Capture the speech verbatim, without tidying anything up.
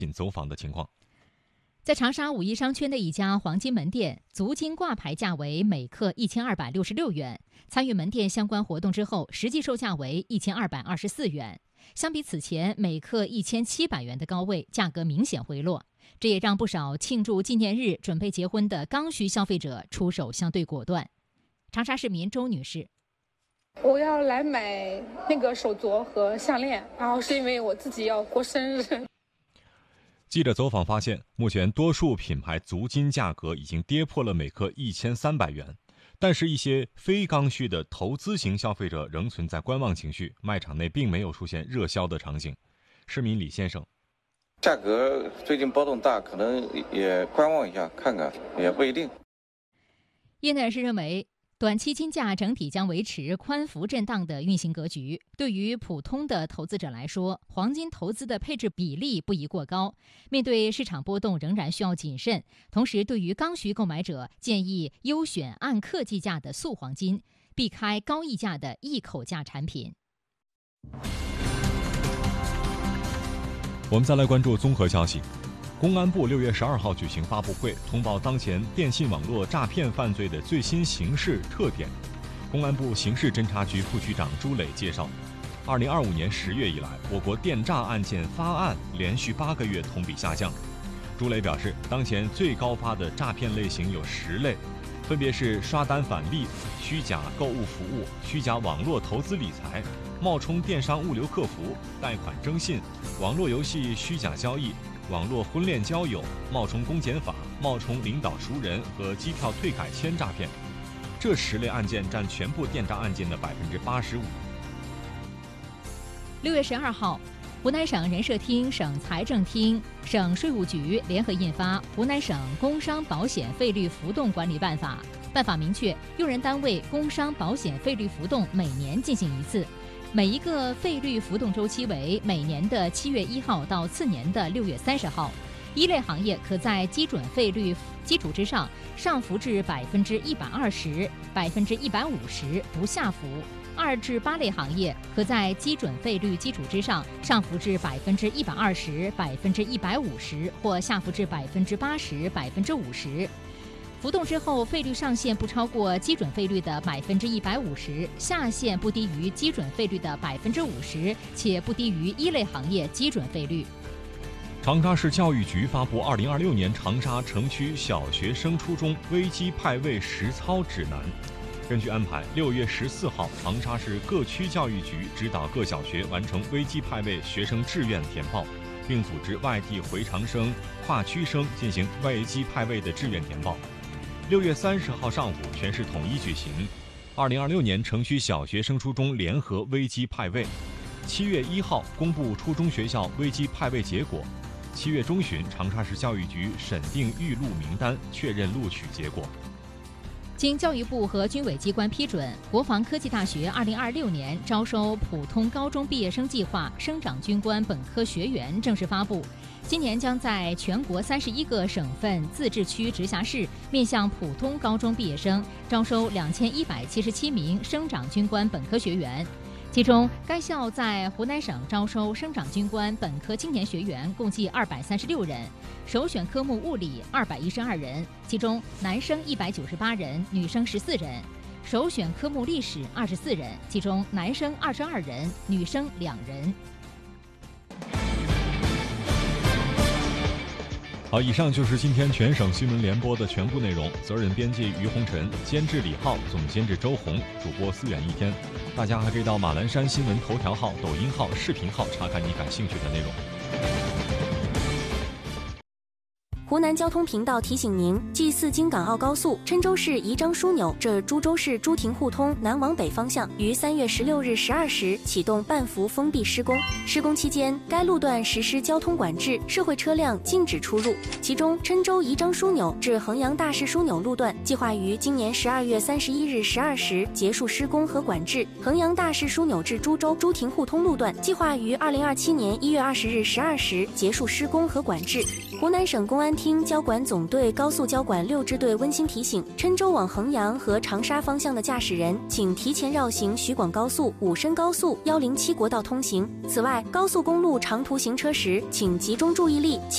走访的情况。 在长沙五一商圈的一家黄金门店，足金挂牌价为每克一千二百六十六元，参与门店相关活动之后，实际售价为一千二百二十四元。相比此前每克一千七百元的高位，价格明显回落，这也让不少庆祝纪念日、准备结婚的刚需消费者出手相对果断。长沙市民周女士： 我要来买那个手镯和项链，然后是因为我自己要过生日。 记者走访发现，目前多数品牌足金价格已经跌破了每克一千三百元，但是一些非刚需的投资型消费者仍存在观望情绪，卖场内并没有出现热销的场景。市民李先生： 价格最近波动大，可能也观望一下看看，也不一定。 业内人士认为，短期金价整体将维持宽幅震荡的运行格局。对于普通的投资者来说，黄金投资的配置比例不宜过高，面对市场波动仍然需要谨慎。同时，对于刚需购买者，建议优选按克计价的素黄金，避开高溢价的一口价产品。 我们再来关注综合消息。公安部六月十二号举行发布会，通报当前电信网络诈骗犯罪的最新形势特点。公安部刑事侦查局副局长朱磊介绍，二零二五年十月以来，我国电诈案件发案连续八个月同比下降。朱磊表示，当前最高发的诈骗类型有十类，分别是刷单返利、虚假购物服务、虚假网络投资理财、冒充电商物流客服、贷款征信、网络游戏虚假交易、网络婚恋交友、冒充公检法、冒充领导熟人和机票退改签诈骗。这十类案件占全部电诈案件的百分之八十五。 六月十二号，湖南省人社厅、省财政厅、省税务局联合印发《湖南省工商保险费率浮动管理办法》。办法明确，用人单位工商保险费率浮动每年进行一次，每一个费率浮动周期为每年的七月一号到次年的六月三十号。一类行业可在基准费率基础之上上浮至百分之一百二十、百分之一百五十，不下浮。二至八类行业可在基准费率基础之上上浮至百分之一百二十、百分之一百五十，或下浮至百分之八十、百分之五十。浮动之后，费率上限不超过基准费率的百分之一百五十，下限不低于基准费率的百分之五十，且不低于一类行业基准费率。 长沙市教育局发布《二零二六年长沙城区小学升初中危机派位实操指南》。根据安排，六月十四号，长沙市各区教育局指导各小学完成危机派位学生志愿填报，并组织外地回常生、跨区生进行危机派位的志愿填报。六月三十号上午，全市统一举行二零二六年城区小学升初中联合危机派位。七月一号公布初中学校危机派位结果。七月中旬，长沙市教育局审定预录名单，确认录取结果。 经教育部和军委机关批准，国防科技大学二零二六年招收普通高中毕业生计划生长军官本科学员正式发布。今年将在全国三十一个省份自治区、直辖市面向普通高中毕业生招收两千一百七十七名生长军官本科学员。其中，该校在湖南省招收生长军官本科青年学员共计二百三十六人，首选科目物理二百一十二人，其中男生一百九十八人，女生十四人；首选科目历史二十四人，其中男生二十二人，女生两人。 好，以上就是今天全省新闻联播的全部内容。责任编辑于红尘，监制李浩，总监制周红，主播思远一天。大家还可以到马栏山新闻头条号、抖音号、视频号查看你感兴趣的内容。 湖南交通频道提醒您：G 四京港澳高速郴州市宜章枢纽至株洲市朱亭互通南往北方向于三月十六日十二时启动半幅封闭施工。施工期间，该路段实施交通管制，社会车辆禁止出入。其中，郴州宜章枢纽至衡阳大市枢纽路段计划于今年十二月三十一日十二时结束施工和管制；衡阳大市枢纽至株洲朱亭互通路段计划于二零二七年一月二十日十二时结束施工和管制。湖南省公安厅厅交管总队高速交管六支队温馨提醒：郴州往衡阳和长沙方向的驾驶人，请提前绕行徐广高速、武深高速、一零七国道通行。此外，高速公路长途行车时，请集中注意力。